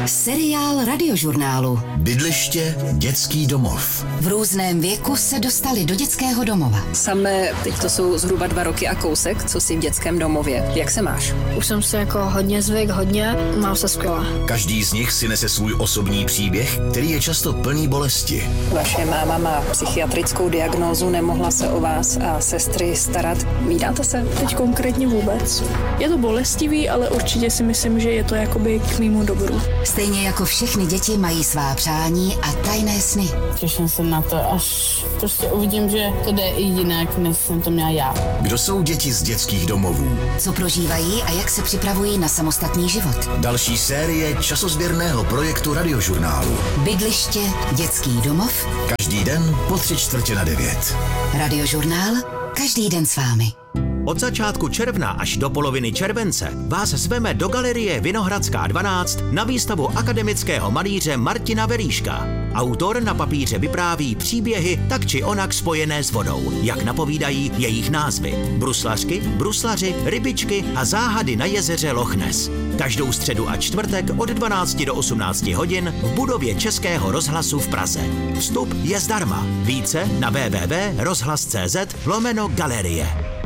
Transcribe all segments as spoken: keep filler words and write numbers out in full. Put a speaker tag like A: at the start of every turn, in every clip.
A: Seriál Radiožurnálu.
B: Bydliště, dětský domov.
A: V různém věku se dostali do dětského domova.
C: Samé, teď to jsou zhruba dva roky a kousek, co jsi v dětském domově. Jak se máš?
D: Už jsem se jako hodně zvyk, hodně, mám se skvěle.
B: Každý z nich si nese svůj osobní příběh, který je často plný bolesti.
C: Vaše máma má psychiatrickou diagnózu, nemohla se o vás a sestry starat. Vídáte se?
D: Teď konkrétně vůbec. Je to bolestivý, ale určitě si myslím, že je to jakoby k mému dobru.
A: Stejně jako všechny děti mají svá přání a tajné sny.
E: Těším se na to, až prostě uvidím, že to jde i jinak, než jsem to měla já.
B: Kdo jsou děti z dětských domovů?
A: Co prožívají a jak se připravují na samostatný život?
B: Další série časozběrného projektu Radiožurnálu.
A: Bydliště, dětský domov.
B: Každý den po tři čtvrtě na devět.
A: Radiožurnál, každý den s vámi.
F: Od začátku června až do poloviny července vás zveme do galerie Vinohradská dvanáct na výstavu akademického malíře Martina Veríška. Autor na papíře vypráví příběhy tak či onak spojené s vodou, jak napovídají jejich názvy. Bruslařky, bruslaři, rybičky a záhady na jezeře Loch Ness. Každou středu a čtvrtek od dvanácti do osmnácti hodin v budově Českého rozhlasu v Praze. Vstup je zdarma. Více na w w w tečka rozhlas tečka cz lomeno galerie.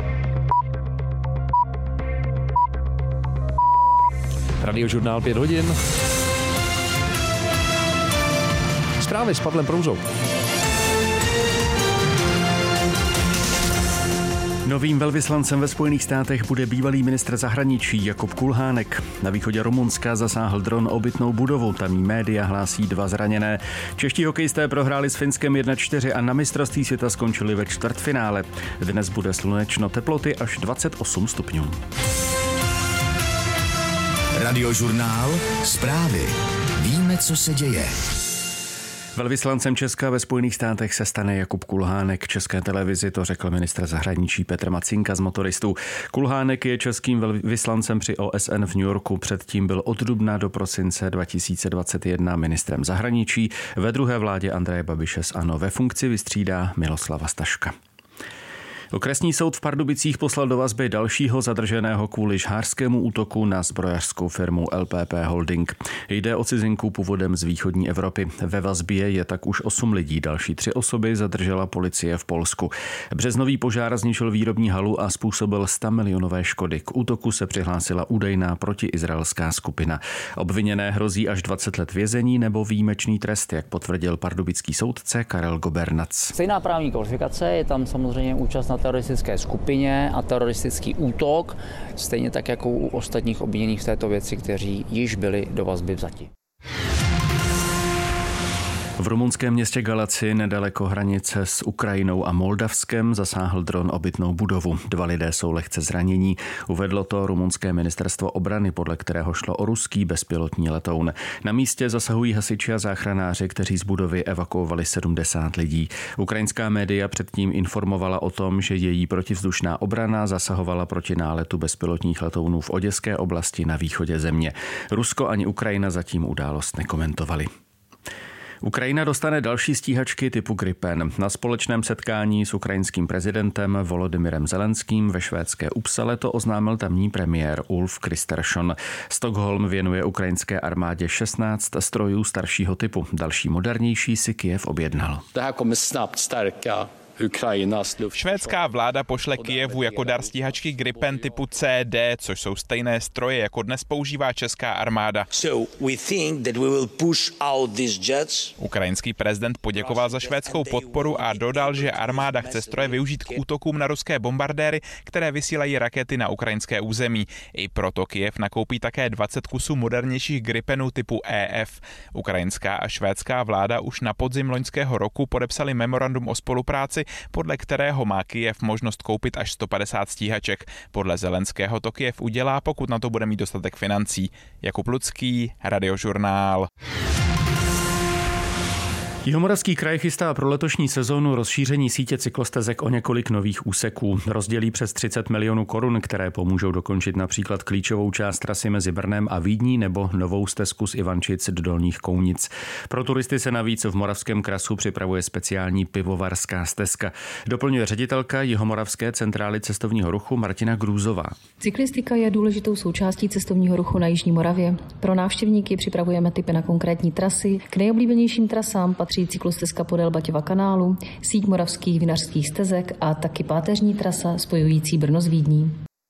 G: Radiožurnál pět hodin. Zprávy s Pavlem Prouzou. Novým velvyslancem ve Spojených státech bude bývalý ministr zahraničí Jakub Kulhánek. Na východě Rumunska zasáhl dron obytnou budovu, tamní média hlásí dva zraněné. Čeští hokejisté prohráli s Finskem jedna čtyři a na mistrovství světa skončili ve čtvrtfinále. Dnes bude slunečno, teploty až dvacet osm stupňů.
B: Radiožurnál, zprávy. Víme, co se děje.
G: Velvyslancem Česka ve Spojených státech se stane Jakub Kulhánek. České televizi to řekl ministr zahraničí Petr Macinka z Motoristů. Kulhánek je českým velvyslancem při O S N v New Yorku. Předtím byl od dubna do prosince dva tisíce dvacet jedna ministrem zahraničí. Ve druhé vládě Andreje Babiše z ANO ve funkci vystřídá Miloslava Staška. Okresní soud v Pardubicích poslal do vazby dalšího zadrženého kvůli žhářskému útoku na zbrojařskou firmu L P P Holding. Jde o cizinku původem z východní Evropy. Ve vazbě je tak už osm lidí, další tři osoby zadržela policie v Polsku. Březnový požár zničil výrobní halu a způsobil sto milionové škody. K útoku se přihlásila údajná protiizraelská skupina. Obviněné hrozí až dvacet let vězení nebo výjimečný trest, jak potvrdil pardubický soudce Karel Gobernac.
H: Stejná právní kvalifikace, je tam samozřejmě účast na teroristické skupině a teroristický útok, stejně tak jako u ostatních obviněných v této věci, kteří již byli do vazby vzati.
G: V rumunském městě Galaci nedaleko hranice s Ukrajinou a Moldavskem zasáhl dron obytnou budovu. Dva lidé jsou lehce zranění. Uvedlo to rumunské ministerstvo obrany, podle kterého šlo o ruský bezpilotní letoun. Na místě zasahují hasiči a záchranáři, kteří z budovy evakuovali sedmdesát lidí. Ukrajinská média předtím informovala o tom, že její protivzdušná obrana zasahovala proti náletu bezpilotních letounů v Oděské oblasti na východě země. Rusko ani Ukrajina zatím událost nekomentovali. Ukrajina dostane další stíhačky typu Gripen. Na společném setkání s ukrajinským prezidentem Volodymyrem Zelenským ve švédské Uppsale to oznámil tamní premiér Ulf Kristersson. Stockholm věnuje ukrajinské armádě šestnáct strojů staršího typu. Další modernější si Kyjev objednal.
I: Švédská vláda pošle Kyjevu jako dar stíhačky Gripen typu C D, což jsou stejné stroje, jako dnes používá česká armáda. Ukrajinský prezident poděkoval za švédskou podporu a dodal, že armáda chce stroje využít k útokům na ruské bombardéry, které vysílají rakety na ukrajinské území. I proto Kyjev nakoupí také dvacet kusů modernějších Gripenů typu E F. Ukrajinská a švédská vláda už na podzim loňského roku podepsali memorandum o spolupráci, podle kterého má Kyjev možnost koupit až sto padesát stíhaček. Podle Zelenského to Kyjev udělá, pokud na to bude mít dostatek financí. Jakub Lucký, Radiožurnál.
G: Jihomoravský kraj chystá pro letošní sezónu rozšíření sítě cyklostezek o několik nových úseků. Rozdělí přes třicet milionů korun, které pomůžou dokončit například klíčovou část trasy mezi Brnem a Vídní nebo novou stezku z Ivančic do Dolních Kounic. Pro turisty se navíc v Moravském krasu připravuje speciální pivovarská stezka. Doplňuje ředitelka Jihomoravské centrály cestovního ruchu Martina Grůzová.
J: Cyklistika je důležitou součástí cestovního ruchu na Jižní Moravě. Pro návštěvníky připravujeme tipy na konkrétní trasy. K nejoblíbenějším trasám patří cyklostezka podél Baťova kanálu, síť moravských vinařských stezek a taky páteřní trasa spojující Brno s Vídní.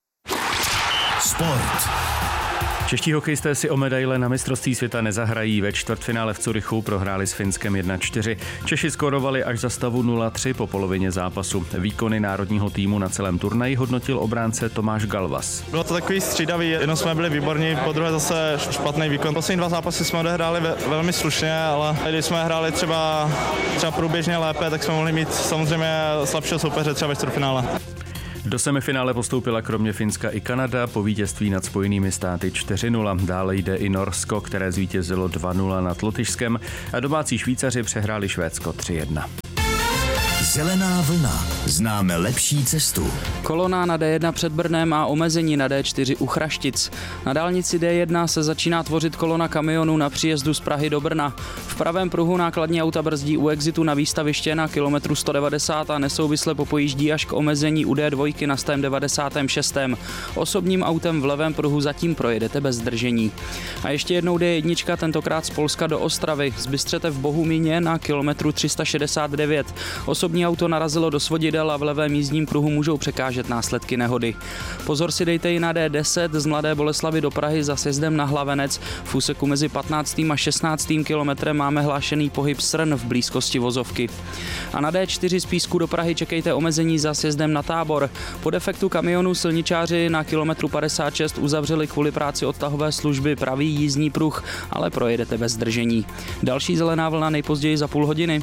B: Sport.
G: Čeští hokejisté si o medaile na mistrovství světa nezahrají. Ve čtvrtfinále v Curychu prohráli s Finskem jedna čtyři. Češi skorovali až za stavu nula tři po polovině zápasu. Výkony národního týmu na celém turnaji hodnotil obránce Tomáš Galvas.
K: Bylo to takový střídavý, jednou jsme byli výborní, po druhé zase špatný výkon. Poslední dva zápasy jsme odehráli ve, velmi slušně, ale když jsme hráli třeba, třeba průběžně lépe, tak jsme mohli mít samozřejmě slabšího soupeře třeba ve čtvrtfinále.
G: Do semifinále postoupila kromě Finska i Kanada po vítězství nad Spojenými státy čtyři nula. Dále jde i Norsko, které zvítězilo dva nula nad Lotyšskem a domácí Švýcaři přehráli Švédsko tři jedna.
B: Zelená vlna. Známe lepší cestu.
L: Kolona na D jedna před Brnem a omezení na D čtyři u Chraštic. Na dálnici D jedna se začíná tvořit kolona kamionů na příjezdu z Prahy do Brna. V pravém pruhu nákladní auta brzdí u exitu na výstaviště na kilometru sto devadesát a nesouvisle popojíždí až k omezení u D dva na sto devadesát šest. Osobním autem v levém pruhu zatím projedete bez zdržení. A ještě jednou D jedna, tentokrát z Polska do Ostravy. Z Bystřete v Bohumíně na kilometru tři sta šedesát devět. Osobní auto narazilo do svodidel a v levém jízdním pruhu můžou překážet následky nehody. Pozor si dejte i na D deset z Mladé Boleslavi do Prahy za sjezdem na Hlavenec. V úseku mezi patnáctým a šestnáctým kilometrem máme hlášený pohyb srn v blízkosti vozovky. A na D čtyři z Písku do Prahy čekejte omezení za sjezdem na Tábor. Po defektu kamionu silničáři na kilometru padesát šest uzavřeli kvůli práci odtahové služby pravý jízdní pruh, ale projedete bez zdržení. Další zelená vlna nejpozději za půl hodiny.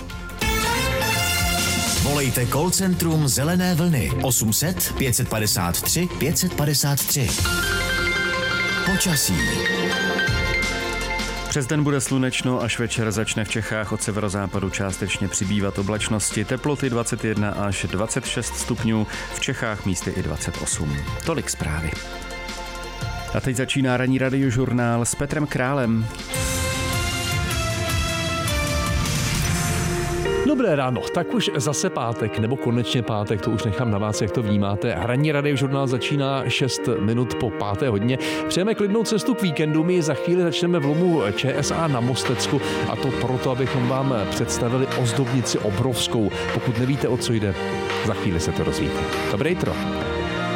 B: Volejte call centrum Zelené vlny osm set pět padesát tři pět padesát tři. Počasí.
G: Přes den bude slunečno, až večer začne v Čechách od severozápadu částečně přibývat oblačnosti. Teploty dvacet jedna až dvacet šest stupňů, v Čechách místy i dvacet osm. Tolik zprávy. A teď začíná ranní radiožurnál s Petrem Králem.
M: Dobré ráno, tak už zase pátek, nebo konečně pátek, to už nechám na vás, jak to vnímáte. Ranní radiožurnál začíná šest minut po páté hodině. Přejeme klidnou cestu k víkendu, my za chvíli začneme v lomu ČSA na Mostecku a to proto, abychom vám představili ozdobnici obrovskou. Pokud nevíte, o co jde, za chvíli se to dozvíte. Dobré jitro.